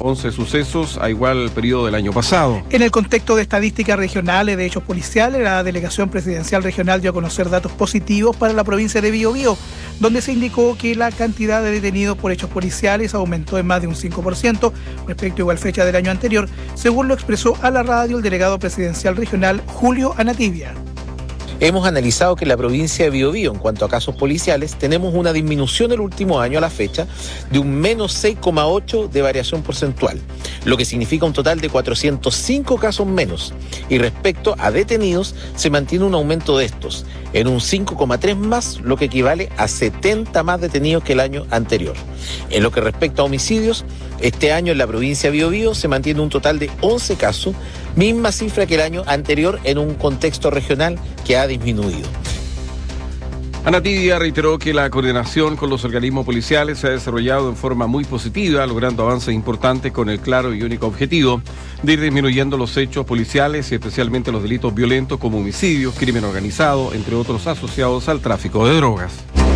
11 sucesos a igual periodo del año pasado. En el contexto de estadísticas regionales de hechos policiales, la Delegación Presidencial Regional dio a conocer datos positivos para la provincia de Biobío, donde se indicó que la cantidad de detenidos por hechos policiales aumentó en más de un 5% respecto a igual fecha del año anterior, según lo expresó a la radio el delegado presidencial regional Julio Anativia. Hemos analizado que en la provincia de Biobío, en cuanto a casos policiales, tenemos una disminución el último año a la fecha de un menos 6,8 de variación porcentual, lo que significa un total de 405 casos menos. Y respecto a detenidos, se mantiene un aumento de estos, en un 5,3 más, lo que equivale a 70 más detenidos que el año anterior. En lo que respecta a homicidios, este año en la provincia de Biobío se mantiene un total de 11 casos, misma cifra que el año anterior en un contexto regional que ha disminuido. Anativia reiteró que la coordinación con los organismos policiales se ha desarrollado en forma muy positiva, logrando avances importantes con el claro y único objetivo de ir disminuyendo los hechos policiales y especialmente los delitos violentos como homicidios, crimen organizado, entre otros asociados al tráfico de drogas.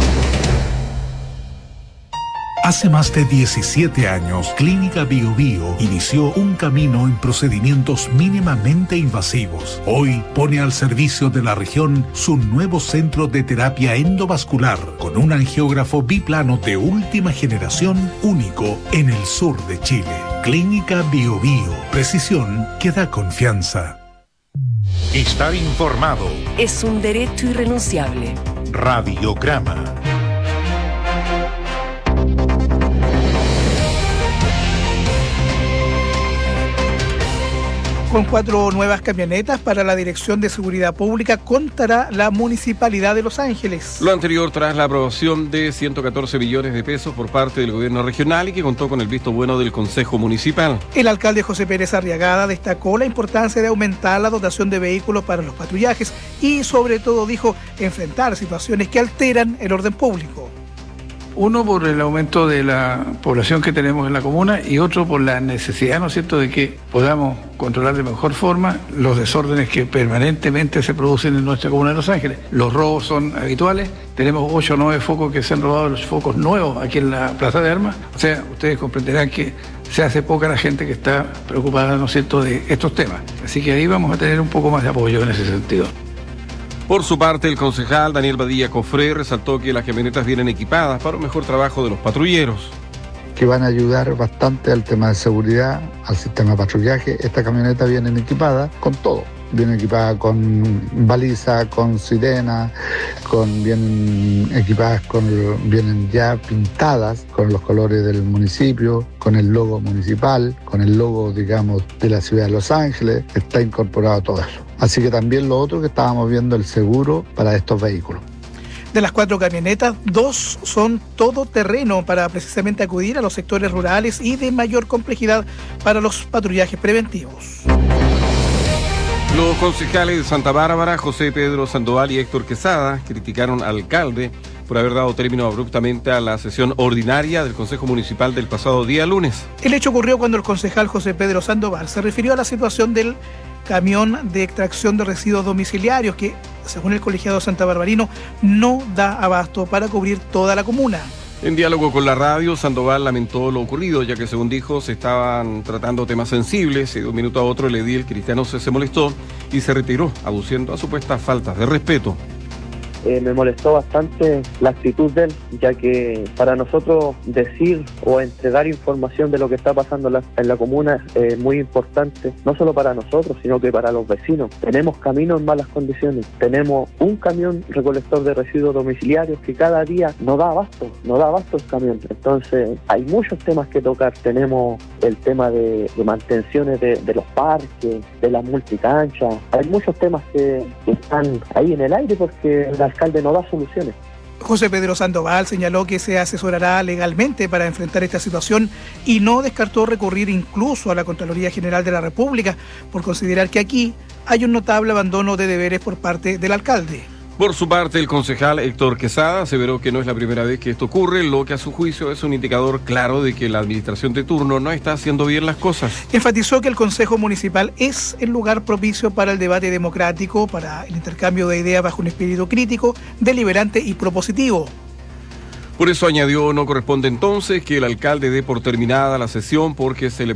Hace más de 17 años, Clínica Biobío inició un camino en procedimientos mínimamente invasivos. Hoy pone al servicio de la región su nuevo centro de terapia endovascular con un angiógrafo biplano de última generación único en el sur de Chile. Clínica Biobío, precisión que da confianza. Estar informado es un derecho irrenunciable. Radiograma. Con 4 nuevas camionetas para la Dirección de Seguridad Pública contará la Municipalidad de Los Ángeles. Lo anterior tras la aprobación de 114 millones de pesos por parte del gobierno regional y que contó con el visto bueno del Consejo Municipal. El alcalde José Pérez Arriagada destacó la importancia de aumentar la dotación de vehículos para los patrullajes y sobre todo dijo enfrentar situaciones que alteran el orden público. Uno por el aumento de la población que tenemos en la comuna y otro por la necesidad, ¿no es cierto?, de que podamos controlar de mejor forma los desórdenes que permanentemente se producen en nuestra comuna de Los Ángeles. Los robos son habituales, tenemos 8 o 9 focos que se han robado, los focos nuevos aquí en la Plaza de Armas. O sea, ustedes comprenderán que se hace poca la gente que está preocupada, ¿no es cierto?, de estos temas. Así que ahí vamos a tener un poco más de apoyo en ese sentido. Por su parte, el concejal Daniel Badilla Cofré resaltó que las camionetas vienen equipadas para un mejor trabajo de los patrulleros. Que van a ayudar bastante al tema de seguridad, al sistema de patrullaje. Esta camioneta viene equipada con todo. Viene equipada con baliza, con sirena, vienen equipadas vienen ya pintadas con los colores del municipio, con el logo municipal, con el logo, digamos, de la ciudad de Los Ángeles. Está incorporado todo eso. Así que también lo otro que estábamos viendo, el seguro para estos vehículos. De las 4 camionetas, 2 son todoterreno para precisamente acudir a los sectores rurales y de mayor complejidad para los patrullajes preventivos. Los concejales de Santa Bárbara, José Pedro Sandoval y Héctor Quesada, criticaron al alcalde por haber dado término abruptamente a la sesión ordinaria del Consejo Municipal del pasado día lunes. El hecho ocurrió cuando el concejal José Pedro Sandoval se refirió a la situación del camión de extracción de residuos domiciliarios que, según el colegiado santabarbarino, no da abasto para cubrir toda la comuna. En diálogo con la radio, Sandoval lamentó lo ocurrido, ya que según dijo se estaban tratando temas sensibles y de un minuto a otro el edil Cristiano se molestó y se retiró, aduciendo a supuestas faltas de respeto. Me molestó bastante la actitud de él, ya que para nosotros decir o entregar información de lo que está pasando en la comuna es muy importante, no solo para nosotros, sino que para los vecinos. Tenemos caminos en malas condiciones, tenemos un camión recolector de residuos domiciliarios que cada día no da abasto el camión. Entonces hay muchos temas que tocar. Tenemos el tema de mantenciones de los parques, de las multicanchas. Hay muchos temas que están ahí en el aire porque el alcalde no da soluciones. José Pedro Sandoval señaló que se asesorará legalmente para enfrentar esta situación y no descartó recurrir incluso a la Contraloría General de la República por considerar que aquí hay un notable abandono de deberes por parte del alcalde. Por su parte, el concejal Héctor Quesada aseveró que no es la primera vez que esto ocurre, lo que a su juicio es un indicador claro de que la administración de turno no está haciendo bien las cosas. Enfatizó que el Consejo Municipal es el lugar propicio para el debate democrático, para el intercambio de ideas bajo un espíritu crítico, deliberante y propositivo. Por eso añadió, no corresponde entonces que el alcalde dé por terminada la sesión porque se le